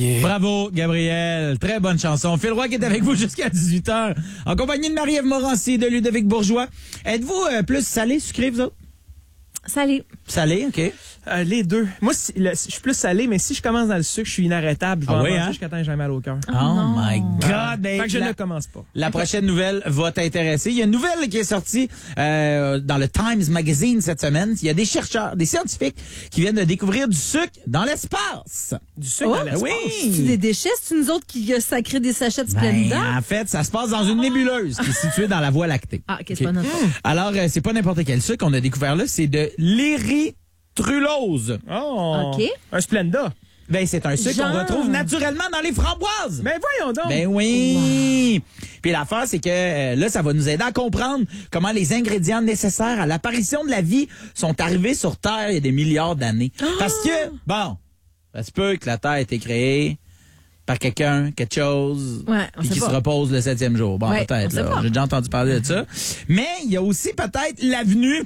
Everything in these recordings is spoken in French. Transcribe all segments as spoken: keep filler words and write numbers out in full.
Yeah. Bravo, Gabriel. Très bonne chanson. Phil Roy qui est avec vous jusqu'à dix-huit heures, en compagnie de Marie-Ève Morancy et de Ludovic Bourgeois. Êtes-vous euh, plus salé, sucré, vous autres? Salé. Salé, OK. Euh, les deux. Moi, si, le, je suis plus salé, mais si je commence dans le sucre, je suis inarrêtable. Je vais Ah en oui, manger hein? jusqu'à temps que j'ai mal au cœur. Oh, oh my God! Ben, fait que je la, ne commence pas. La prochaine nouvelle va t'intéresser. Il y a une nouvelle qui est sortie euh, dans le Times Magazine cette semaine. Il y a des chercheurs, des scientifiques qui viennent de découvrir du sucre dans l'espace. Du sucre Oh, dans l'espace. Oui! C'est des déchets, c'est nous autres qui euh, sacrés des sachets de Ben, Splenda? en fait, ça se passe dans une nébuleuse qui est située dans la Voie lactée. Ah, OK, c'est pas notre faute. Alors, euh, c'est pas n'importe quel sucre qu'on a découvert là, c'est de l'érythrulose. Oh! OK. Un Splenda. Ben, c'est un sucre qu'on Genre. retrouve naturellement dans les framboises. Mais voyons donc. Ben oui! Puis l'affaire, c'est que euh, là, ça va nous aider à comprendre comment les ingrédients nécessaires à l'apparition de la vie sont arrivés sur Terre il y a des milliards d'années. Parce que, bon, ça se peut que la Terre ait été créée par quelqu'un, quelque chose, Ouais, on puis sait qui pas. se repose le septième jour. Bon, Ouais, peut-être, on sait là. pas. J'ai déjà entendu parler de ça. Mais il y a aussi peut-être l'avenue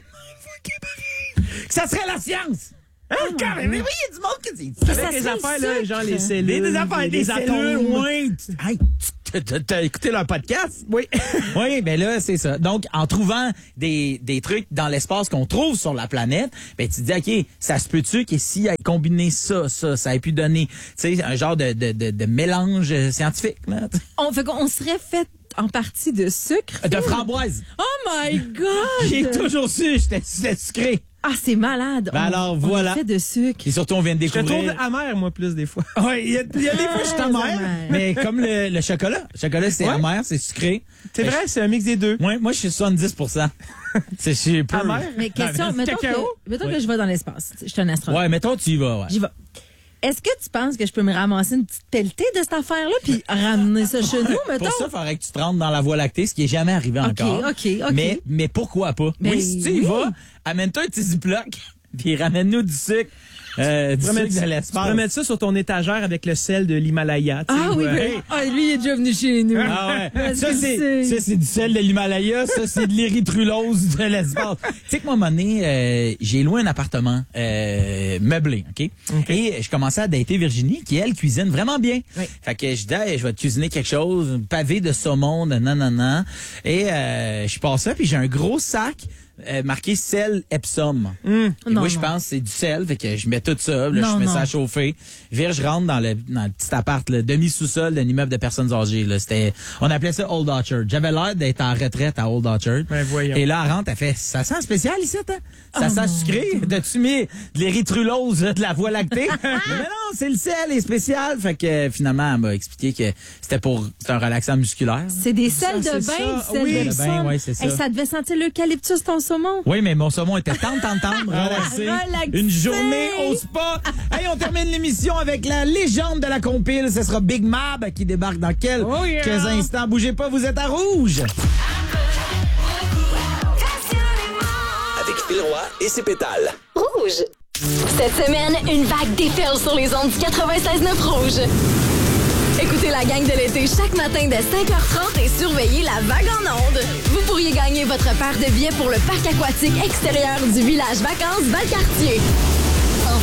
que ça serait la science. Hein, quand même. Mais oui, il y a du monde qui dit ça. Ça Avec les serait affaires, le là, sucre. genre les Des, cellules. des affaires, des, les cellules, atomes. oui. Hey, t'as- t'as- t'as écouté leur podcast? Oui. Oui, ben là, c'est ça. Donc, en trouvant des, des trucs dans l'espace qu'on trouve sur la planète, ben tu te dis, OK, ça se peut-tu que s'il a combiné ça, ça, ça ait pu donner, tu sais, un genre de, de, de, de mélange scientifique, là. On, fait qu'on serait fait en partie de sucre. De framboise. Oh my God! J'ai toujours su, j'étais j'étais sucré. Ah, c'est malade. Ben On- alors, on voilà. fait de sucre. Et surtout, on vient de Je te trouve découvrir... amer, moi, plus des fois. Oui, il y a, il y a des fois, je suis Très amer, amer. mais comme le, le chocolat. Le chocolat, c'est Ouais. amer, c'est sucré. C'est Ben, vrai, c'est un mix des deux. Moi, moi, je suis soixante-dix pour cent. C'est je suis peu. Amer. Mais question, Non, mais mettons, cacao. que, mettons Ouais. que je vais dans l'espace. Je suis un astronaute. Ouais, mettons, tu y vas, ouais. J'y vais. Est-ce que tu penses que je peux me ramasser une petite pelletée de cette affaire-là puis ramener ça chez nous, mettons? Pour ça, il faudrait que tu te rentres dans la Voie lactée, ce qui est jamais arrivé OK, encore. OK, OK. Mais, mais pourquoi pas? Ben oui, si tu y oui. vas, amène-toi un petit ziploc, puis ramène-nous du sucre, euh, du Tu pourrais sucre mettre- de tu l'espace. pourrais mettre ça sur ton étagère avec le sel de l'Himalaya. tu sais, Ah ou, oui, euh, oui. Ah, lui, il est déjà venu chez nous. Ah ouais. Parce Ça, que c'est, c'est- ça, c'est du sel de l'Himalaya. Ça, c'est de l'érythrulose de l'espace. Tu sais que moi, à un moment donné, euh, j'ai loué un appartement euh, meublé, OK? Et je commençais à dater Virginie, qui, elle, cuisine vraiment bien. Oui. Fait que je dis, hey, je vais te cuisiner quelque chose, un pavé de saumon, de nanana. Et euh, je passe ça, puis j'ai un gros sac euh, marqué sel Epsom. Et Non, moi, je non. pense que c'est du sel, fait que je mets tout ça, là, Non, je mets non. ça à chauffer. Vire, je rentre dans le, dans le petit appart, le demi-sous-sol d'un immeuble de personnes âgées. Là. C'était, on appelait ça Old Orchard. J'avais l'air d'être en retraite à Old Orchard. Ben, voyons. Et là, elle rentre, elle fait, ça sent spécial ici, hein? Ça Oh, sent mon sucré? T'as-tu mis de l'érythrulose là, de la Voie lactée? Mais non, c'est le sel, est spécial. Fait que euh, finalement, elle m'a expliqué que c'était pour, c'était un relaxant musculaire. C'est des sels Ça, de c'est bain, ça. du sel Oui, de le bain, somme. ouais, c'est ça. Hey, ça devait sentir l'eucalyptus, ton saumon. Oui, mais mon saumon était tendre, tendre, tendre, relaxé. Relaxé. Une journée au spa. Hey, on termine l'émission avec la légende de la compile. Ce sera Big Mab qui débarque dans quelques Oh yeah. instants. Bougez pas, vous êtes à rouge. Avec Phil Roy et ses pétales. Rouge. Cette semaine, une vague déferle sur les ondes du quatre-vingt-seize neuf Rouge. Écoutez la gang de l'été chaque matin dès cinq heures trente et surveillez la vague en ondes. Vous pourriez gagner votre paire de billets pour le parc aquatique extérieur du village Vacances Valcartier.